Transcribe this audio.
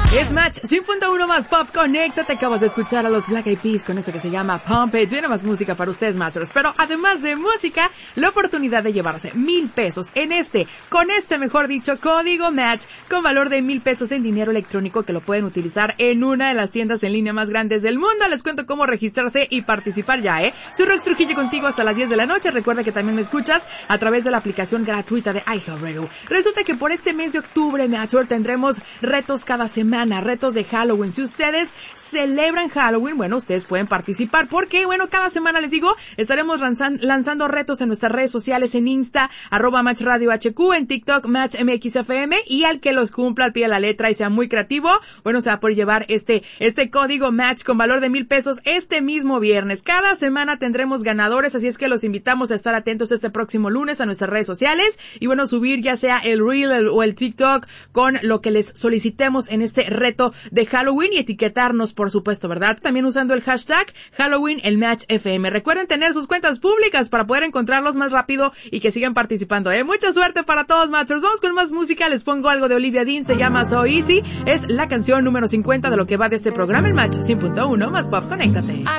Es Match 100.1 más Pop Connecta. Te acabas de escuchar a los Black Eyed Peas con eso que se llama Pump It. Viene más música para ustedes, Matchers. Pero además de música, la oportunidad de llevarse 1,000 pesos con este mejor dicho, código Match, con valor de 1,000 pesos en dinero electrónico que lo pueden utilizar en una de las tiendas en línea más grandes del mundo. Les cuento cómo registrarse y participar ya, Soy Rox Trujillo contigo hasta las 10 de la noche. Recuerda que también me escuchas a través de la aplicación gratuita de iHeartRadio. Resulta que por este mes de octubre, Matcher, tendremos retos cada semana, retos de Halloween. Si ustedes celebran Halloween, bueno, ustedes pueden participar porque, bueno, cada semana les digo, estaremos lanzando retos en nuestras redes sociales, en Insta, @MatchRadioHQ, en TikTok, MatchMXFM, y al que los cumpla al pie de la letra y sea muy creativo, bueno, se va a poder llevar este código Match con valor de 1,000 pesos este mismo viernes. Cada semana tendremos ganadores, así es que los invitamos a estar atentos este próximo lunes a nuestras redes sociales y, bueno, subir ya sea el Reel o el TikTok con lo que les solicitemos en este reto de Halloween y etiquetarnos, por supuesto, ¿verdad? También usando el hashtag Halloween el Match FM. Recuerden tener sus cuentas públicas para poder encontrarlos más rápido y que sigan participando, Mucha suerte para todos, Matchers. Vamos con más música. Les pongo algo de Olivia Dean, se llama So Easy. Es la canción número 50 de lo que va de este programa, el Match 100.1 más Pop. Conéctate.